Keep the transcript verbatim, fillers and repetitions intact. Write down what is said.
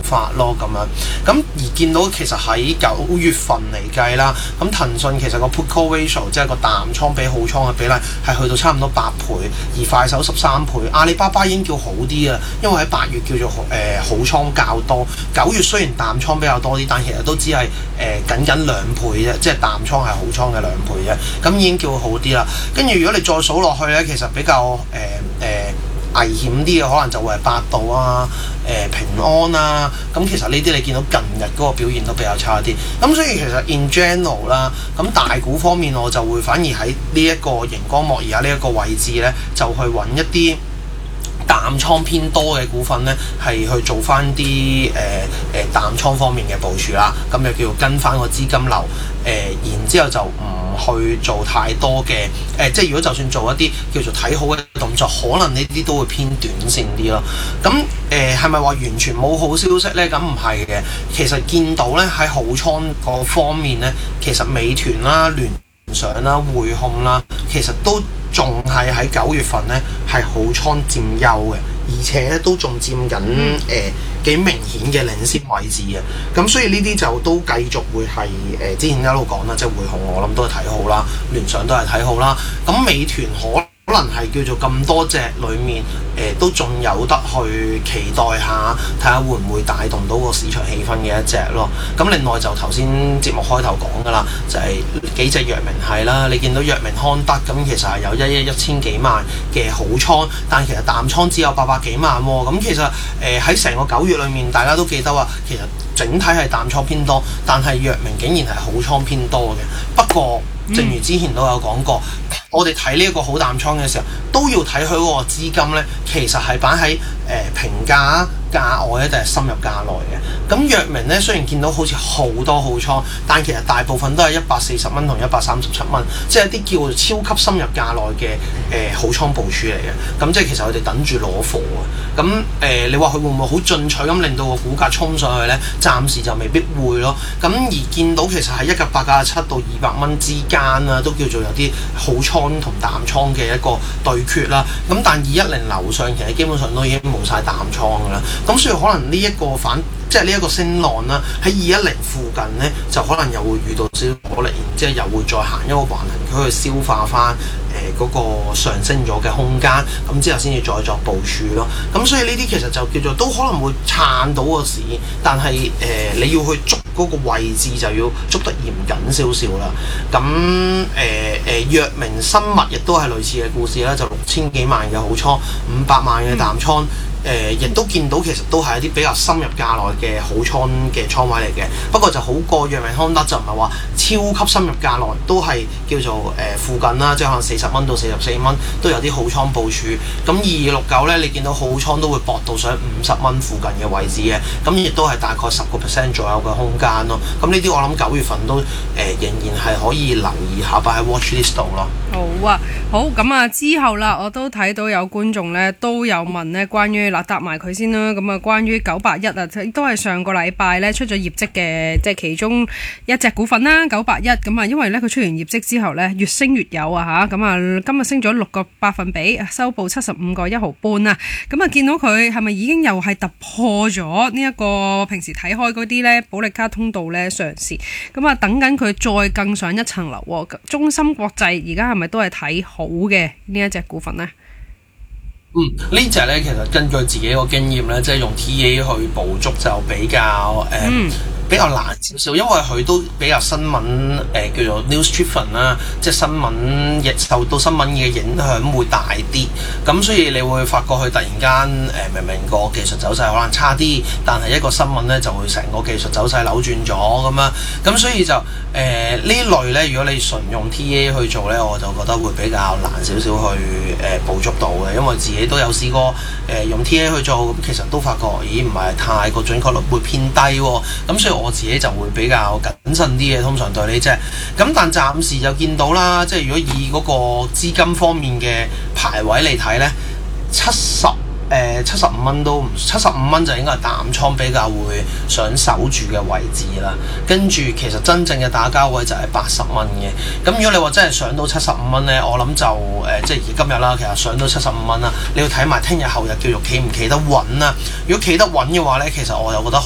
法咯咁樣。咁而見到其實喺九月份嚟計啦，咁騰訊其實個 put call ratio 即係個淡倉比好倉嘅比例係去到差唔多八倍，而快手十三倍，阿里巴巴已經叫好啲啊，因為喺八月叫做誒、呃、好倉較多，九月雖然淡倉比較多啲，但其實都只係誒僅僅兩倍啫，即係淡倉係好倉嘅兩倍啫，咁已經叫好啲啦。跟住如果你再數落去咧，其實比較誒誒、呃呃危險啲嘅可能就會係百度啊、誒、呃、平安啊，咁其實呢啲你見到近日嗰個表現都比較差啲，咁所以其實 in general 啦，咁大股方面我就會反而喺呢一個熒光幕而家呢一個位置咧，就去揾一啲淡倉偏多嘅股份咧，係去做翻啲誒誒淡倉方面嘅部署啦，咁就叫做跟翻個資金流，誒、呃、然之後就唔去做太多嘅誒、呃，即係如果就算做一啲叫做睇好嘅動作，可能呢啲都會偏短線啲咯。咁誒係咪話完全冇好消息呢？咁唔係嘅，其實見到咧喺好倉嗰方面咧，其實美團啦、聯想啦、匯控啦，其實都仲係喺九月份咧係好倉佔優嘅，而且咧都仲佔緊誒、呃、幾明顯嘅領先位置嘅。咁所以呢啲就都繼續會係誒、呃、之前一路講啦，即係匯控我諗都係睇好啦，聯想都係睇好啦。咁美團可可能係叫做咁多隻裡面，誒、呃、都仲有得去期待下，睇下會唔會帶動到個市場氣氛嘅一隻咯。咁另外就頭先節目開頭講噶啦，就係、是、幾隻藥明係啦，你見到藥明康德咁其實係有一億一千幾萬嘅好倉，但其實淡倉只有八百幾萬喎。咁其實誒喺成個九月裡面，大家都記得話，其實整體係淡倉偏多，但係藥明竟然係好倉偏多嘅。不過正如之前都有講過，我哋睇呢一個好淡倉嘅時候，都要睇佢嗰個資金呢，其實係擺喺誒平價價外咧，定係深入價內嘅。咁藥明呢，雖然見到好似好多好倉，但其實大部分都係一百四十蚊同一百三十七蚊，即係一啲叫做超級深入價內嘅誒、呃、好倉部署嚟嘅。咁即係其實佢哋等住攞貨啊。咁誒、呃，你話佢會唔會好進取咁令到個股價衝上去呢？暫時就未必會咯。咁而見到其實喺一百八十七到二百蚊之間啦，都叫做有啲好倉同淡倉嘅一個對決啦。咁但二一零樓上其實基本上都已經冇晒淡倉㗎啦。咁所以可能呢一個反即係呢一個升浪啦，喺二一零附近呢，就可能又會遇到少少阻力，然之後又會再行一個橫行區去消化翻誒嗰個上升咗嘅空間，咁之後先至再作部署咯。咁所以呢啲其實就叫做都可能會撐到個市，但係誒、呃、你要去捉嗰個位置就要捉得嚴謹少少啦。咁誒誒藥明生物亦都係類似嘅故事啦，就六千幾萬嘅好倉，五百萬嘅淡倉。誒，亦、呃、都見到其實都係一啲比較深入價內嘅好倉嘅倉位嚟嘅，不過就好過藥明康德就唔係話超級深入價內，都係叫做誒、呃、附近啦，即係可能四十蚊到四十四蚊都有啲好倉部署。咁二二六九咧，你見到好倉都會搏到上五十蚊附近嘅位置嘅，咁亦都係大概十個 percent 左右嘅空間咯。咁呢啲我諗九月份都誒、呃、仍然係可以留意下擺喺 watch list 度咯。 好啊，好咁啊，之後啦，我都睇到有觀眾咧都有問咧關於嗱答埋佢先啦，咁啊關於九八一啊，都係上個禮拜咧出咗業績嘅，即係其中一隻股份啦，九八一咁啊，因為咧佢出完業績之後咧越升越有啊吓，咁啊今日升咗六個百分比，收報七十五個一毫半啊，咁啊見到佢係咪已經又係突破咗呢一個平時睇開嗰啲咧保力加通道咧上市，咁啊等緊佢再更上一層樓，中芯國際而家係咪都係睇好嘅呢一隻股份呢？ 嗯，呢隻咧其實根據自己個經驗咧，即係用 T A 去捕捉就比較誒。呃嗯比較難少少，因為佢都比較新聞誒、呃、叫做 news driven 啦，即係新聞亦受到新聞嘅影響會大啲，咁所以你會發覺佢突然間誒、呃、明明個技術走勢可能差啲，但係一個新聞咧就會成個技術走勢扭轉咗咁樣，咁所以就誒、呃、呢類咧，如果你純用 T A 去做咧，我就覺得會比較難少少去誒、呃、捕捉到嘅，因為自己都有試過誒、呃、用 T A 去做，咁其實都發覺咦唔係太過準確率會偏低喎，咁所以我自己就會比較謹慎啲嘅，通常對呢隻。咁但暫時就見到啦，即係如果以嗰個資金方面嘅排位嚟睇呢，七十誒七十五蚊都七十五蚊就應該係淡倉比較會想守住嘅位置啦。跟住其實真正嘅打交位就係八十蚊嘅。咁如果你話真係上到七十五蚊呢，我諗就誒、呃、即係今日啦，其實上到七十五蚊啦，你要睇埋聽日後日叫做企唔企得穩啦。如果企得穩嘅話呢，其實我又覺得